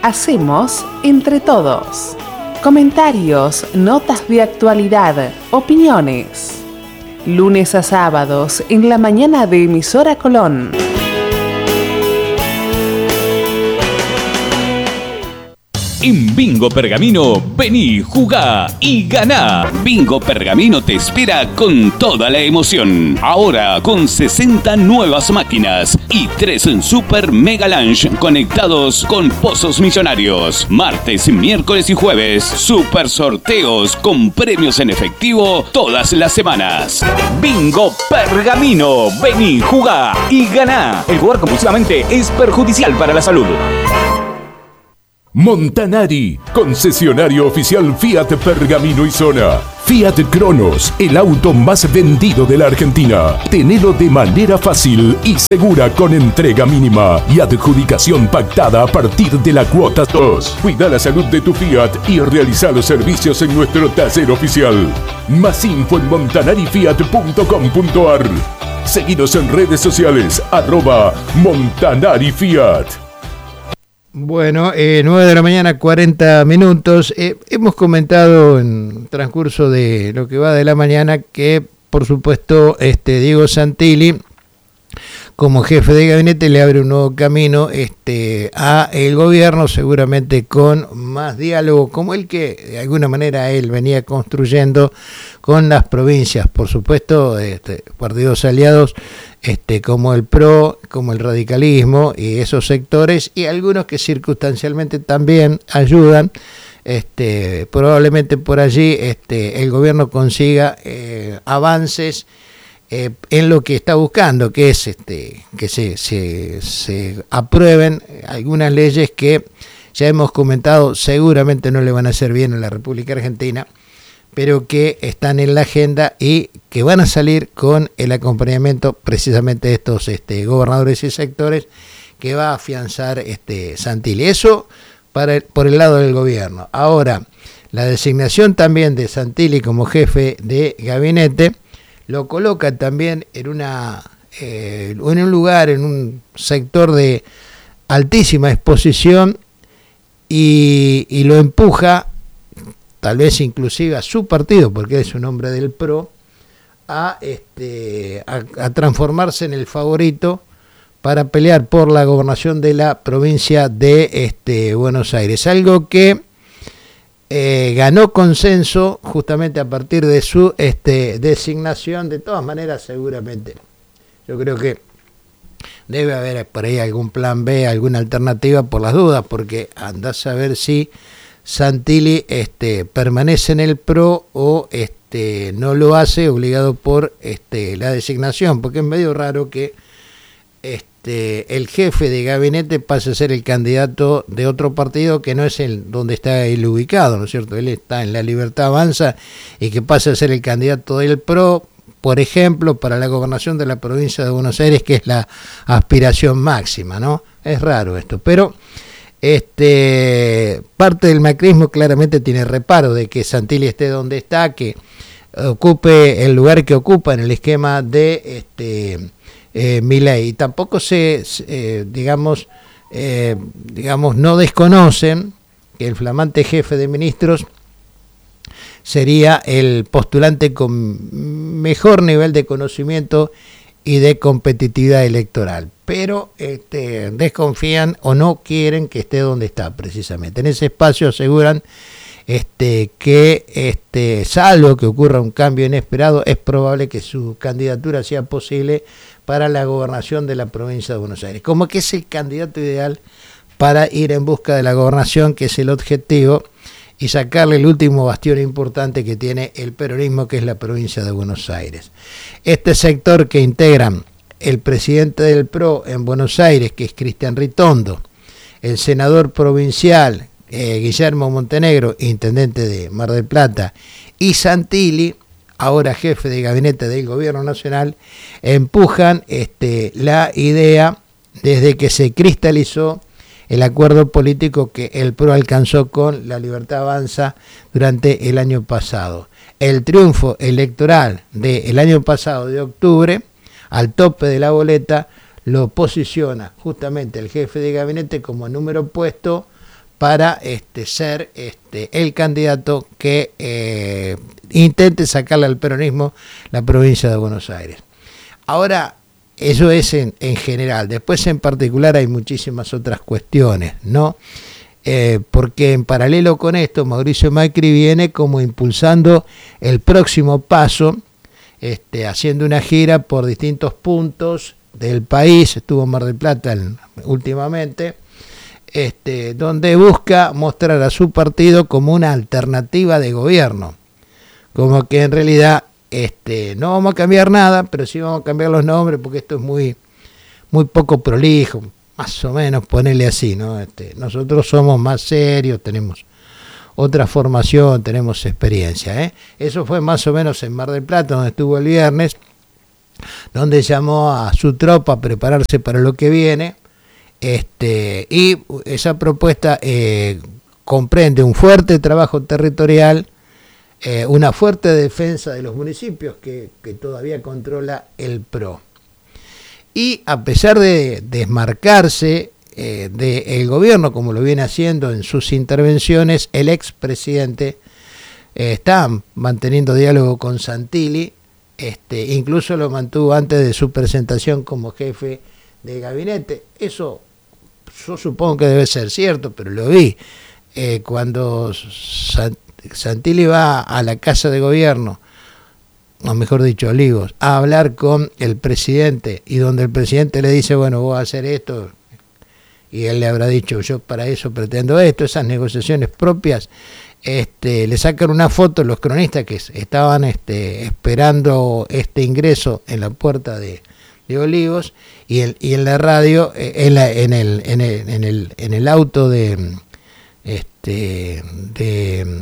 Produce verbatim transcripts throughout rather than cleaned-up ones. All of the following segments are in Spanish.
hacemos entre todos. Comentarios, notas de actualidad, opiniones. Lunes a sábados en la mañana de Emisora Colón. En Bingo Pergamino, vení, jugá y ganá. Bingo Pergamino te espera con toda la emoción. Ahora con sesenta nuevas máquinas y tres Super Mega Lunch conectados con pozos millonarios. Martes, miércoles y jueves, super sorteos con premios en efectivo todas las semanas. Bingo Pergamino, vení, jugá y ganá. El jugar compulsivamente es perjudicial para la salud. Montanari, concesionario oficial Fiat Pergamino y Zona. Fiat Cronos, el auto más vendido de la Argentina. Tenelo de manera fácil y segura con entrega mínima y adjudicación pactada a partir de la cuota dos. Cuida la salud de tu Fiat y realiza los servicios en nuestro taller oficial. Más info en montanari fiat punto com punto ar. Seguidos en redes sociales, arroba Montanari Fiat. Bueno, eh, nueve de la mañana, cuarenta minutos. Eh, hemos comentado en transcurso de lo que va de la mañana que, por supuesto, este Diego Santilli, como jefe de gabinete, le abre un nuevo camino este, a el gobierno, seguramente con más diálogo, como el que de alguna manera él venía construyendo con las provincias, por supuesto, este, partidos aliados este, como el P R O, como el radicalismo y esos sectores, y algunos que circunstancialmente también ayudan. Este, probablemente por allí este, el gobierno consiga eh, avances Eh, en lo que está buscando, que es este, que se, se, se aprueben algunas leyes que ya hemos comentado seguramente no le van a hacer bien a la República Argentina, pero que están en la agenda y que van a salir con el acompañamiento precisamente de estos este, gobernadores y sectores que va a afianzar este, Santilli. Eso para el, por el lado del gobierno. Ahora, la designación también de Santilli como jefe de gabinete lo coloca también en una eh, en un lugar, en un sector de altísima exposición y, y lo empuja, tal vez inclusive a su partido, porque es un hombre del P R O, a, este, a, a transformarse en el favorito para pelear por la gobernación de la provincia de este, Buenos Aires. Algo que Eh, ganó consenso justamente a partir de su este, designación. De todas maneras, seguramente yo creo que debe haber por ahí algún plan B, alguna alternativa por las dudas, porque andás a ver si Santilli este, permanece en el P R O o este, no lo hace obligado por este, la designación, porque es medio raro que este, el jefe de gabinete pase a ser el candidato de otro partido que no es el donde está él ubicado, ¿no es cierto? Él está en La Libertad Avanza y que pase a ser el candidato del P R O, por ejemplo, para la gobernación de la provincia de Buenos Aires, que es la aspiración máxima, ¿no? Es raro esto, pero este parte del macrismo claramente tiene reparo de que Santilli esté donde está, que ocupe el lugar que ocupa en el esquema de este Eh, Milei, y tampoco se, eh, digamos, eh, digamos, no desconocen que el flamante jefe de ministros sería el postulante con mejor nivel de conocimiento y de competitividad electoral, pero este, desconfían o no quieren que esté donde está precisamente. En ese espacio aseguran este, que, este, salvo que ocurra un cambio inesperado, es probable que su candidatura sea posible para la gobernación de la provincia de Buenos Aires, como que es el candidato ideal para ir en busca de la gobernación, que es el objetivo, y sacarle el último bastión importante que tiene el peronismo, que es la provincia de Buenos Aires. Este sector que integran el presidente del P R O en Buenos Aires, que es Cristian Ritondo, el senador provincial eh, Guillermo Montenegro, intendente de Mar del Plata, y Santilli, ahora jefe de gabinete del gobierno nacional, empujan este, la idea desde que se cristalizó el acuerdo político que el P R O alcanzó con La Libertad Avanza durante el año pasado. El triunfo electoral del año pasado de octubre, al tope de la boleta, lo posiciona justamente el jefe de gabinete como número puesto para este, ser este, el candidato que eh, intente sacarle al peronismo la provincia de Buenos Aires. Ahora, eso es en, en general. Después, en particular, hay muchísimas otras cuestiones, ¿no? Eh, porque en paralelo con esto, Mauricio Macri viene como impulsando el próximo paso, este, haciendo una gira por distintos puntos del país. Estuvo en Mar del Plata en, últimamente, este, donde busca mostrar a su partido como una alternativa de gobierno, como que en realidad este, no vamos a cambiar nada, pero sí vamos a cambiar los nombres, porque esto es muy, muy poco prolijo, más o menos ponerle así, ¿no? Este, nosotros somos más serios, tenemos otra formación, tenemos experiencia, ¿eh? Eso fue más o menos en Mar del Plata, donde estuvo el viernes, donde llamó a su tropa a prepararse para lo que viene. Este, y esa propuesta eh, comprende un fuerte trabajo territorial, eh, una fuerte defensa de los municipios que, que todavía controla el P R O. Y a pesar de desmarcarse eh, del gobierno, como lo viene haciendo en sus intervenciones, el expresidente eh, está manteniendo diálogo con Santilli, este, incluso lo mantuvo antes de su presentación como jefe de gabinete. Eso yo supongo que debe ser cierto, pero lo vi. Eh, cuando Santilli va a la Casa de Gobierno, o mejor dicho, Olivos, a hablar con el presidente, y donde el presidente le dice, bueno, vos vas a hacer esto, y él le habrá dicho, yo para eso pretendo esto, esas negociaciones propias, este, le sacan una foto los cronistas que estaban este, esperando este ingreso en la puerta de de Olivos, y, el, y en la radio, en, la, en, el, en, el, en, el, en el auto de este de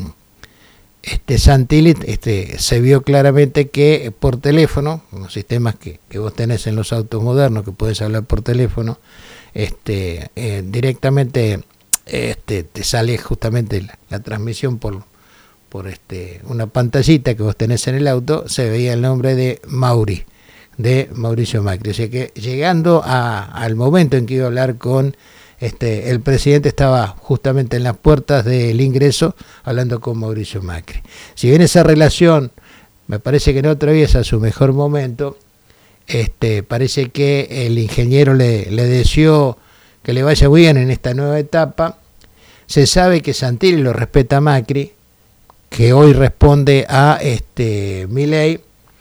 este Santilli, este, se vio claramente que por teléfono, los sistemas que, que vos tenés en los autos modernos, que podés hablar por teléfono, este eh, directamente este, te sale justamente la, la transmisión por, por este, una pantallita que vos tenés en el auto, se veía el nombre de Mauri, de Mauricio Macri. O sea que llegando a, al momento en que iba a hablar con este, el presidente, estaba justamente en las puertas del ingreso hablando con Mauricio Macri. Si bien esa relación me parece que no atraviesa su mejor momento, este, parece que el ingeniero le, le deseó que le vaya bien en esta nueva etapa. Se sabe que Santilli lo respeta a Macri, que hoy responde a este Milei.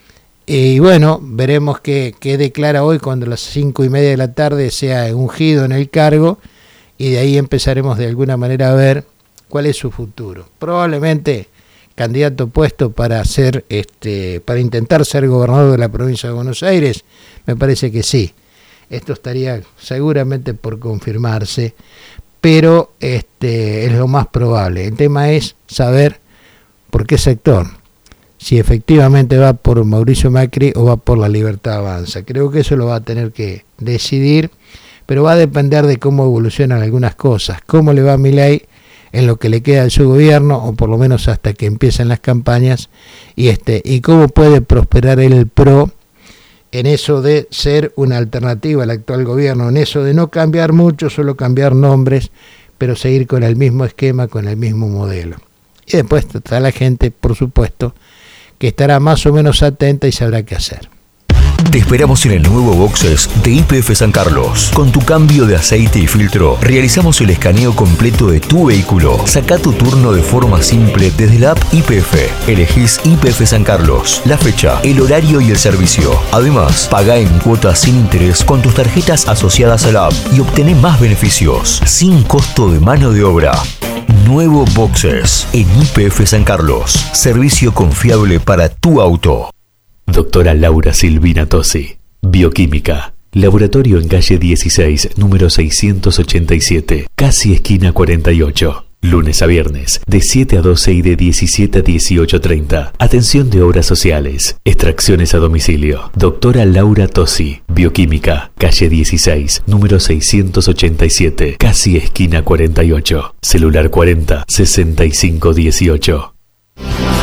Y bueno, veremos qué, qué declara hoy cuando a las cinco y media de la tarde sea ungido en el cargo, y de ahí empezaremos de alguna manera a ver cuál es su futuro. Probablemente candidato puesto para ser, este, para intentar ser gobernador de la provincia de Buenos Aires, me parece que sí. Esto estaría seguramente por confirmarse, pero este es lo más probable. El tema es saber por qué sector. Si efectivamente va por Mauricio Macri o va por La Libertad Avanza. Creo que eso lo va a tener que decidir, pero va a depender de cómo evolucionan algunas cosas, cómo le va a Milei en lo que le queda de su gobierno, o por lo menos hasta que empiecen las campañas, y este y cómo puede prosperar el P R O en eso de ser una alternativa al actual gobierno, en eso de no cambiar mucho, solo cambiar nombres, pero seguir con el mismo esquema, con el mismo modelo. Y después está la gente, por supuesto, que estará más o menos atenta y sabrá qué hacer. Te esperamos en el nuevo Boxes de Y P F San Carlos. Con tu cambio de aceite y filtro, realizamos el escaneo completo de tu vehículo. Saca tu turno de forma simple desde la app Y P F. Elegís Y P F San Carlos, la fecha, el horario y el servicio. Además, paga en cuotas sin interés con tus tarjetas asociadas a la app y obtené más beneficios, sin costo de mano de obra. Nuevo Boxes en Y P F San Carlos. Servicio confiable para tu auto. Doctora Laura Silvina Tosi, Bioquímica. Laboratorio en calle dieciséis, número seiscientos ochenta y siete, casi esquina cuarenta y ocho. Lunes a viernes, de siete a doce y de diecisiete a dieciocho treinta. Atención de obras sociales. Extracciones a domicilio. Doctora Laura Tosi, Bioquímica. Calle dieciséis, número seiscientos ochenta y siete, casi esquina cuarenta y ocho. Celular cuarenta, sesenta y cinco dieciocho.